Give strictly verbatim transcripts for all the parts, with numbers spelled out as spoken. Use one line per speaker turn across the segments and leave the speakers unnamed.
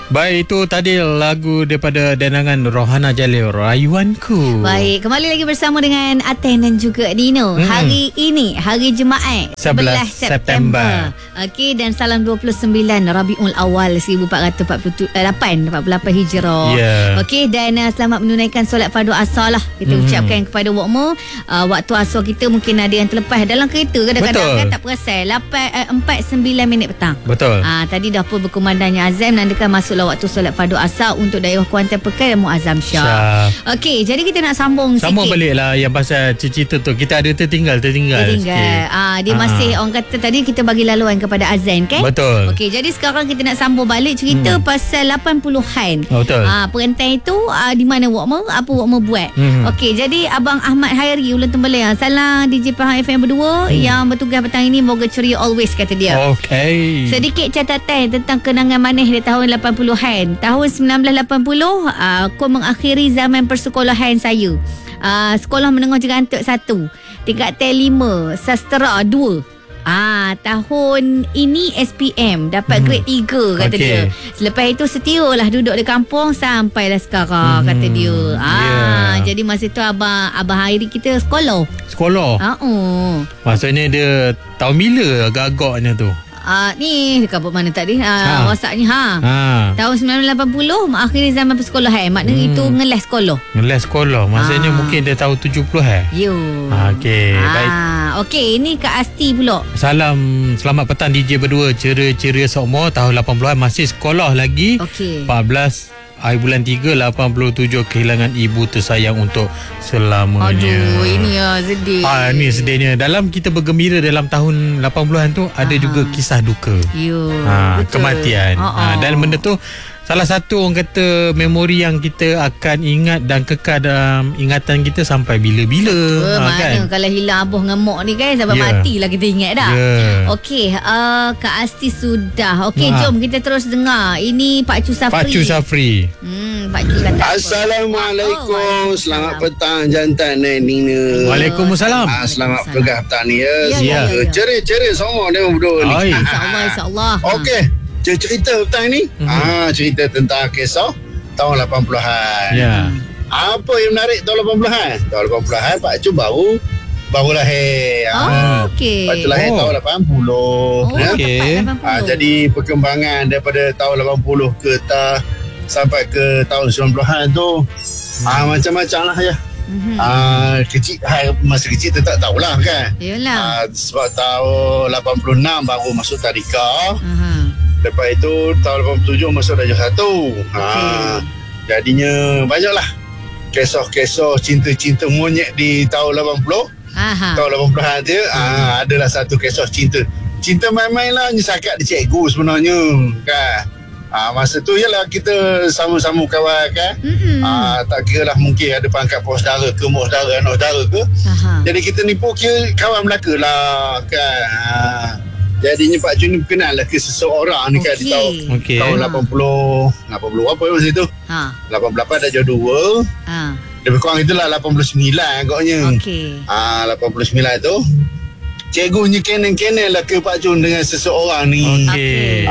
Baik, itu tadi lagu daripada denangan Rohana Jalil, Rayuanku.
Baik, kembali lagi bersama dengan Aten dan juga Dino. Hmm. Hari ini, hari Jumaat,
sebelas September.
Okey, dan salam dua puluh sembilan Rabiul Awal seribu empat ratus empat puluh lapan Hijrah.
Yeah.
Okey, dan uh, selamat menunaikan solat fardu asar lah. Kita hmm. ucapkan kepada wakmu. Uh, waktu asar kita mungkin ada yang terlepas dalam kereta. Kadang-kadang kan tak perasan. lapan, uh, empat sembilan minit petang.
Betul.
Uh, tadi dah pun berkumandangnya azan menandakan masuklah waktu solat fardu asar untuk daerah Kuantan Pekai dan Muazzam Shah. Okey, jadi kita nak sambung,
sambung
sikit.
balik lah yang pasal cerita tu. Kita ada tertinggal Tertinggal,
tertinggal. Ah, Dia Aa. masih, orang kata tadi kita bagi laluan kepada azan kan.
Betul.
Okey, jadi sekarang kita nak sambung balik cerita hmm. pasal lapan puluhan.
Oh, betul.
Ah, perentai itu ah, di mana wakmu, apa wakmu buat. hmm. Okey, jadi Abang Ahmad Hairi Ulan Tembelang, salam D J Pahang F M berdua hmm. yang bertugas petang ini, moga ceria always, kata dia.
Okey.
Sedikit catatan tentang kenangan manis di tahun lapan puluhan. Tahun sembilan belas lapan puluh, uh, aku mengakhiri zaman persekolahan saya. Uh, sekolah menengah Jerantuk satu, tingkat T lima, sastera dua. Ah, tahun ini S P M dapat hmm. grade tiga, kata okay. dia. Selepas itu setialah duduk di kampung sampailah sekarang, hmm. kata dia. Ah, yeah. Jadi masa tu abang abang Hairi kita sekolah.
Sekolah.
Ha uh-uh.
Maksudnya dia tahun bila agak-agaknya tu?
Ah, ni dekat mana tadi? Ah, ha. WhatsAppnya ha. ha. Tahun sembilan belas lapan puluh mengakhiri zaman persekolahan. Maknanya hmm. itu ngeles sekolah.
Ngeles sekolah. Maksudnya ha. mungkin dia tahun tujuh puluh eh.
Yo.
Ha, okey, ha. baik.
Okey, ini Kak Asti pula.
Salam selamat petang D J berdua. Ceria-ceria semua tahun lapan puluhan masih sekolah lagi.
Okey.
empat belas hari bulan tiga lapan puluh tujuh kehilangan ibu tersayang untuk selamanya.
Aduh, ini ya sedih.
Ah, ni sedihnya. Dalam kita bergembira dalam tahun lapan puluhan tu ada Aha. juga kisah duka.
Yo,
ha,
betul.
Kematian. Ha, dan benda tu salah satu orang kata memori yang kita akan ingat dan kekal dalam ingatan kita sampai bila-bila.
Betul,
ha,
mana
kan?
Kalau hilang abah dengan mak ni kan sampai
yeah.
matilah kita ingat dah.
Yeah.
Okey, uh, Kak Asti sudah. Okey,
ha.
jom kita terus dengar. Ini Pak Cu Safri.
Pak Cu Safri.
Hmm, Pak Cu kata.
Assalamualaikum. Oh, selamat petang jantan dan Nina.
Waalaikumsalam.
Ah, selamat bergah petang ni ya.
Ya, ya, ya.
Ceria-ceria semua dia berdua ni.
InsyaAllah, insyaAllah.
Okey. Cerita petang ni mm-hmm. ah, cerita tentang kisah tahun lapan puluhan.
Ya.
Apa yang menarik tahun lapan puluhan? Tahun lapan puluhan Pak Cu baru baru lahir.
Oh,
ah.
okey.
Pak Cu lahir oh. tahun lapan puluh.
Oh, ya?
okey.
Ah, jadi perkembangan daripada tahun lapan puluh ke ta, sampai ke tahun sembilan puluhan tu ah, macam-macam lah ya. Mm-hmm. Ah, kecil, masa kecil kita tak tahulah kan.
Yalah.
Ah, sebab tahun lapan puluh enam baru masuk tadika.
Uh-huh.
Lepas itu tahun lapan puluh tujuh masuk darjah satu.
Okay.
Ha, jadinya banyaklah kisah-kisah cinta-cinta monyet di tahun lapan puluh.
Aha.
Tahun lapan puluhan dia hmm. ha, adalah satu kisah cinta. Cinta main-main lah, nyesakat dia cikgu sebenarnya kan. Ha, masa tu ialah kita sama-sama kawan kan. Ha, tak kira lah mungkin ada pangkat pos saudara ke, mak saudara, anak saudara ke. Aha. Jadi kita ni pun kira kawan belaka lah kan. Ha. Jadinya Pak Cu ni berkenal lah ke seseorang ni okay. kan di tahun,
okay.
tahun lapan puluh lapan puluh apa masa tu ha. lapan puluh lapan darjah dua ha. Lebih kurang itulah lapan puluh sembilan agaknya.
Okay.
ha, lapan puluh sembilan tu cikgunya kenen-kenen lah ke Pak Cu dengan seseorang ni.
Okay.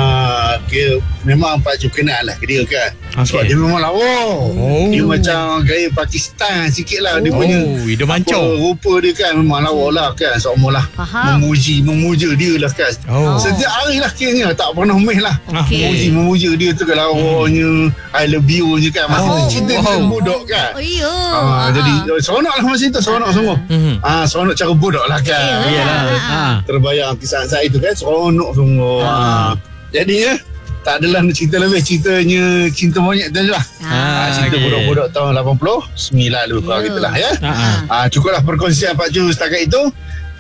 Ah, okay. Memang Pak Cu kenal lah ke dia kan. Okay. Sebab dia memang lawa. Oh. Dia macam gaya Pakistan sikit lah. Oh. Dia punya
dia mancung.
Rupa dia kan memang lawa lah kan. Seolah lah memuji, memuja dia lah kan. Oh. Setiap hari lah kiranya. Tak pernah meh lah. Okay. Memuji, memuja dia tu kan lawanya. Hmm. I love you je kan. Masa oh. cinta oh. dia budak kan.
Oh iya.
Ah, jadi seronok lah masa tu. Seronok semua. Hmm. Ah, seronok cara budak lah kan.
Yalah. Ha.
Terbayang kisah saya itu kan seronok semua. Ha. Jadinya tak adalah cerita lebih, ceritanya cinta monyet tu lah. Ha. Ha. Cinta okay. budak-budak tahun lapan puluh sembilan lebih kurang gitulah ya. Ha. Ha. Cukuplah perkongsian Pak Cu setakat itu.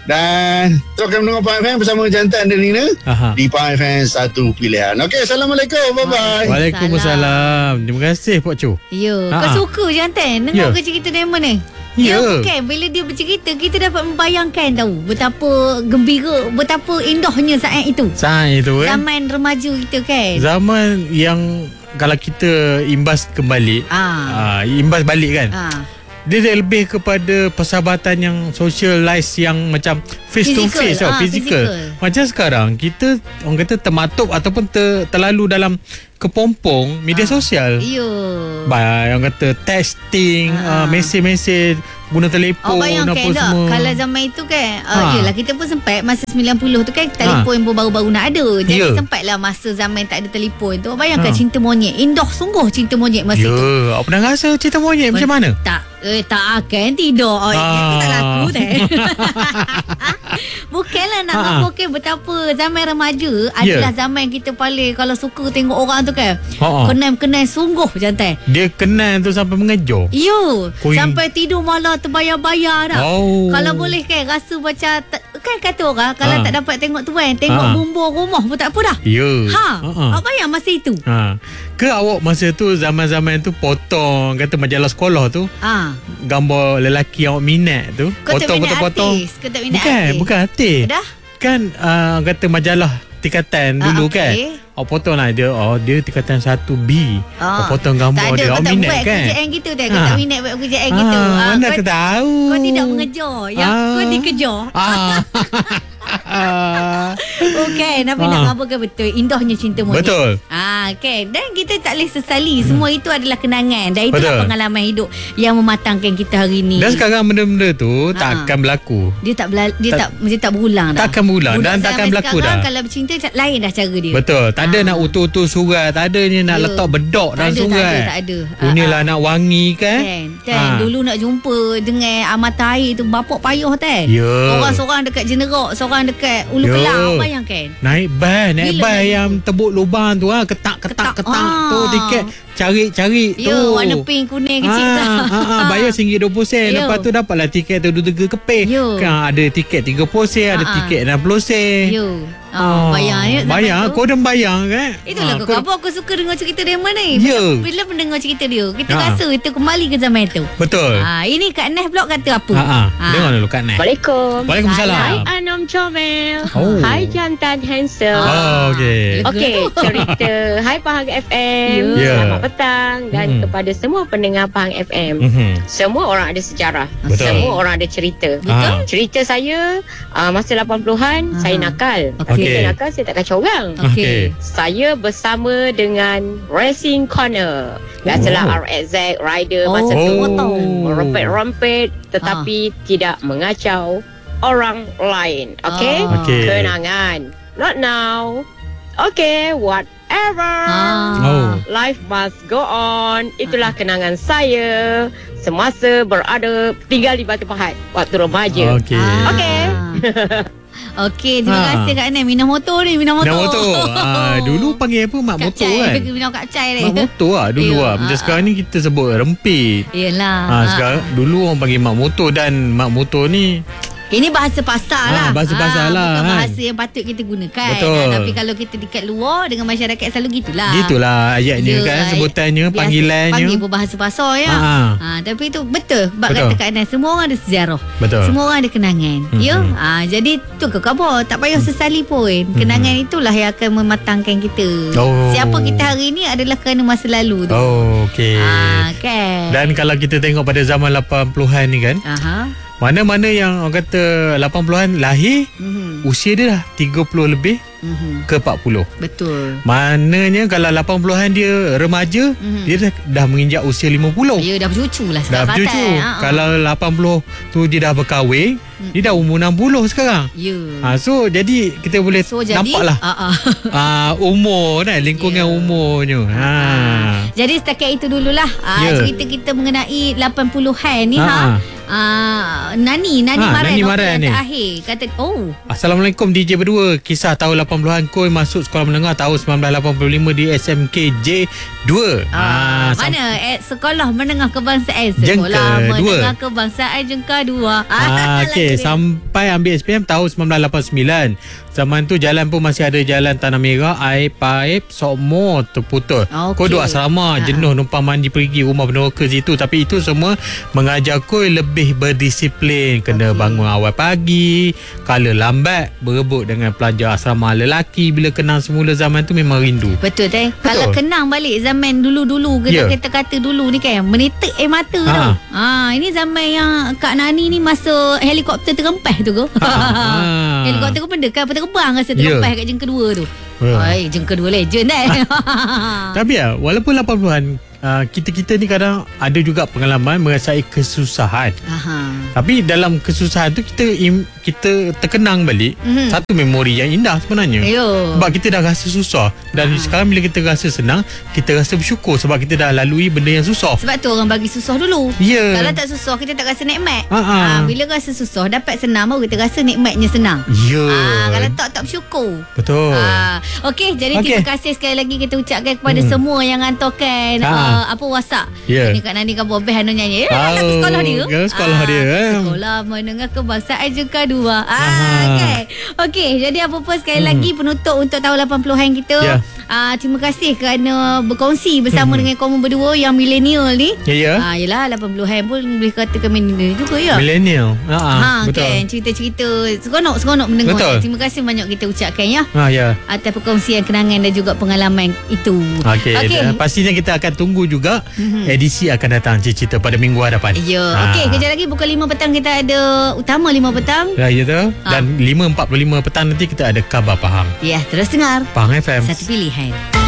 Dan teruskan mendengar Pahang F M bersama jantan dan Nina Aha. di Pahang F M satu pilihan. Okey, Assalamualaikum. Bye-bye.
Waalaikumsalam. Terima kasih Pak Cu.
Ya, kau suka jantan dengar ya. cerita dia mana? Ya, ya bukan. Bila dia bercerita, kita dapat membayangkan tahu betapa gembira, betapa indahnya saat itu.
Saat itu kan.
Zaman remaja kita kan.
Zaman yang kalau kita imbas kembali, ah. uh, imbas balik kan. Ah. dia, dia lebih kepada persahabatan yang socialize yang macam face
Physical,
to face tau,
ah,
physical.
physical.
Macam sekarang kita orang kata termatup ataupun ter, terlalu dalam kepompong media
Ah.
sosial.
Ya.
Baik, orang kata texting,
Ah.
uh, mesej-mesej, guna telefon,
Oh bayangkan
apa
tak
semua.
kalau zaman itu kan uh,
Ha.
yelah kita pun sempat masa sembilan puluh tu kan telefon pun baru-baru nak ada. Jadi
Ya.
sempatlah masa zaman tak ada telefon tu. Bayangkan
Ha.
cinta monyet. Indah sungguh cinta monyet masa
Ya,
tu.
awak pernah rasa cerita monyet macam mana?
Tak eh, tak akan tidak. Oh,
Ah.
itu tak laku teh. Bukanlah nak
Ha.
ngapakan betapa zaman remaja adalah zaman kita paling kalau suka tengok orang tu kan.
Ha.
Kenal-kenal sungguh macam tu.
Dia kenal tu sampai mengejar.
You
Kui-
sampai tidur malam terbayar-bayar dah.
Oh.
Kalau boleh kan rasa macam tak, kan kata orang kalau
Ha.
tak dapat tengok tuan, tengok
Ha.
bumbung rumah pun tak apa dah.
Ya.
Ha.
Ha.
Apa yang masa itu?
Ha. Ke awak masa tu zaman-zaman tu potong kata majalah sekolah tu
Ha.
gambar lelaki yang awak minat tu
Kau tak minat
potong-potong.
artis, kau tak minat
Bukan,
artis.
bukan artis.
Dah?
Kan uh, kata majalah tingkatan
Ah,
dulu
okey.
kan. Awak potong lah dia. Oh, dia tingkatan satu B.
Ah.
Awak potong gambar
Tak ada,
dia.
kau
Awak
tak
minat
buat
kan?
kerjaan gitu teh. Kau
Ha.
tak minat buat kerjaan
Ah,
gitu. Ah,
mana
kau,
aku tahu.
kau tidak mengejar. Yang
Ah.
kau dikejar.
Ah.
Okey, tapi
Ah.
nak ngapakan betul. Indahnya cinta monyet.
Betul.
Ah, okay. Dan kita tak boleh sesali. Semua itu adalah kenangan. Dan itulah
Betul.
pengalaman hidup yang mematangkan kita hari ni.
Dan sekarang benda-benda tu tak
Ha.
akan berlaku.
Dia tak bela- dia tak,
Tak-
dia tak berulang dah.
tak akan berulang
Budak
dan tak akan
zaman
berlaku
sekarang,
dah.
Kalau bercinta lain dah cara dia.
Betul. Tak ada
Ah.
nak utul-utul surat. Tak ada ni nak
Ya.
letak bedok
Tak
dalam
ada,
surat.
tak ada, tak ada.
Inilah
Ah, ah.
nak wangi kan.
Kan, kan.
Ah.
Dulu nak jumpa dengan mata air tu bapak payah teh.
Ya.
Orang seorang dekat Jenerak, seorang dekat Ulu
Ya.
Kelang, bayangkan.
Naik bas, naik
Bila
bas
naik
yang
tu?
tebuk lubang tu ah, ketak-ketak
Ketak.
ketak
Ah.
tu tiket cari-cari tu.
Ya, warna pink kuning kecil tu.
Ah, ah, ah, bayar RM one dollar sen.
Ya.
Lepas tu dapatlah tiket tu dua puluh tiga keping.
Ya.
Kan ada tiket tiga puluh sen, ada
Ah, ah.
tiket enam puluh sen.
Ya. Ah, bayar ya. zaman
Bayar,
tu.
kau dah bayar kan?
Itulah
Ah,
kau
kau-
apa aku suka dengar cerita dia mana ni.
Ya.
Bila, bila mendengar cerita dia, kita
Ha.
rasa kita kembali ke zaman tu.
Betul.
Ah, ini Kak Neh pula kata apa?
Ha ah.
Ah.
Dengar dulu Kak Neh.
Assalamualaikum.
Waalaikumsalam.
Hai Anom Comel.
Oh.
Hai jantan handsome.
Oh, okey.
Okey, cerita Hai Pahang F M.
Ya.
Selamat petang dan
Mhm.
kepada semua pendengar Pahang F M.
Mhm.
Semua orang ada sejarah.
Betul.
Semua orang ada cerita.
Betul.
Ah. Cerita saya uh, masa lapan puluhan
Ah.
saya nakal.
Okey.
Tapi saya nakal saya tak kacau orang.
Okey.
Okey.
Saya bersama dengan Racing Corner. Biasalah
Oh.
R X Z rider
Oh,
masa tu.
tahu.
Rompet-rompet tetapi tidak mengacau orang lain. Okay?
Ah.
Okey.
Kenangan. Not now. Okay, whatever.
Ah.
Oh.
Life must go on. Itulah kenangan saya semasa berada tinggal di Batu Pahat waktu remaja.
Okey.
Ah.
Okey.
Okey, terima
Ha.
kasih Kak Neh. Minum motor ni, minum motor.
Dah motor. Ah, dulu panggil apa? Mak
Kak
motor
Cai,
kan?
minum Kak Cai ni.
Mak motor lah dulu
Ya,
lah. Macam
ah,
sekarang ni kita sebut rempit.
Yelah.
Ha,
Ah.
sekarang dulu orang panggil mak motor dan mak motor ni
Ini bahasa pasar
Ah,
lah.
bahasa pasar
Ah,
lah,
Bukan
kan?
bahasa yang patut kita gunakan.
Betul.
Ah, tapi kalau kita dekat luar dengan masyarakat selalu gitulah.
gitulah ayatnya
Ya,
kan, sebutannya,
biasa
panggilannya.
Panggil pun bahasa pasar ya.
Ah, ah.
Ha, tapi itu betul. Bak
Betul.
kata Kak Neh, semua orang ada sejarah.
Betul.
Semua orang ada kenangan.
Mhm.
Ya. Ha, jadi tu ke khabar. Tak payah sesali pun. Kenangan itulah yang akan mematangkan kita.
Oh.
Siapa kita hari ini adalah kerana masa lalu tu.
Oh, okey.
Ah, kan.
Dan kalau kita tengok pada zaman lapan puluhan ni kan,
Aha.
mana-mana yang orang kata lapan puluhan lahir,
Mhm.
usia dia dah tiga puluh lebih
Mhm.
ke empat puluh.
Betul.
Maknanya kalau lapan puluhan dia remaja,
Mhm.
dia dah, dah menginjak usia lima puluh.
Ya, dah bercucu lah
Dah
sekarang.
bercucu.
Ha, ha.
Kalau lapan puluh tu dia dah berkahwin,
Hmm.
dia dah umur enam puluh sekarang.
Ya.
Ha, so jadi kita boleh
So jadi
nampaklah
ah, ah.
uh, umur kan, lingkungan
Ya.
umurnya. Ha.
Jadi setakat itu dululah ah,
Ya.
cerita kita mengenai lapan puluhan ni
Ha,
ha.
ha.
Ah, Nani Nani
Ha,
Maran
Nani
okey,
Maran
yang
ni.
terakhir kata oh
Assalamualaikum D J berdua. Kisah tahun lapan puluhan Koi masuk sekolah menengah tahun sembilan belas lapan puluh lima di S M K J dua.
ah,
sam-
mana eh, sekolah menengah kebangsaan
Jengka
sekolah
dua.
menengah kebangsaan Jengka dua.
Ah, okey, sampai ambil S P M tahun sembilan belas lapan puluh sembilan. Zaman tu jalan pun masih ada jalan Tanah Merah, air paip, sokmo terputus.
Okey.
Koi duduk asrama,
Ha.
jenuh numpang mandi pergi rumah peneroka situ. Tapi itu semua mengajar Koi lebih lebih berdisiplin. Kena
Okey.
bangun awal pagi. Kalau lambat berebut dengan pelajar asrama lelaki. Bila kenal semula zaman tu memang rindu.
Betul teh. Kalau kenang balik zaman dulu-dulu kita
Ya.
kita kata dulu ni kan menitik air mata
Ha.
tau. Ha ini zaman yang Kak Nani ni masa helikopter terempah tu ke.
Ha.
Helikopter pun dekat terbang rasa
Ya.
terempah kat jeng kedua tu.
Ya.
Ai jeng kedua legend kan.
Tapi ya, walaupun lapan puluhan, uh, kita-kita ni kadang ada juga pengalaman merasai kesusahan.
Aha.
Tapi dalam kesusahan tu kita im, kita terkenang balik
Mhm.
satu memori yang indah sebenarnya.
Yo.
Sebab kita dah rasa susah. Dan
Ah.
sekarang bila kita rasa senang, kita rasa bersyukur sebab kita dah lalui benda yang susah.
Sebab tu orang bagi susah dulu.
Ya.
Kalau tak susah kita tak rasa nikmat.
Ha, ha.
Ha, bila rasa susah dapat senang baru kita rasa nikmatnya senang.
Ya.
Ah, kalau tak tak bersyukur.
Betul.
Ah, okey, jadi
Okey.
terima kasih sekali lagi kita ucapkan kepada
Hmm.
semua yang hantarkan
Ha.
uh, apa WhatsApp.
Ya.
Ini Kak Nani kan buat best anu nyanyi. Eh,
Tahu.
lagu sekolah dia.
Lagu sekolah dia, eh.
Sekolah menengah kebangsaan juga dua. Ah,
Aha.
okey. Okey, jadi apa pun sekali
Hmm.
lagi penutup untuk tahun lapan puluhan kita.
Ya.
Ah, terima kasih kerana berkongsi bersama
Hmm.
dengan kamu berdua yang milenial ni.
Ya, ya.
Ah, yelah lapan puluhan pun boleh katakan milenial juga ya.
Millennial. Ha, ha,
Ha,
betul.
kan cerita-cerita seronok-seronok mendengar.
Betul.
Terima kasih banyak kita ucapkan ya
Ha, ya.
atas perkongsian kenangan dan juga pengalaman itu.
Okey.
Okey.
Dan pastinya kita akan tunggu juga
Mhm.
edisi akan datang cerita pada minggu hadapan.
Ya,
Ha.
okey, kejap lagi pukul lima petang kita ada utama lima petang.
Ya, ya tu.
Ha.
Dan lima empat puluh lima petang nanti kita ada Khabar Pahang.
Ya, terus dengar
Pahang F M.
satu pilihan.